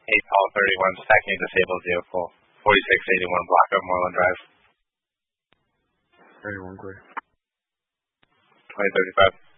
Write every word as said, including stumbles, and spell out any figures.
eight Paul thirty-one, stacking disabled vehicle, forty-six eighty-one block of Moreland Drive. thirty-one clear. twenty thirty-five.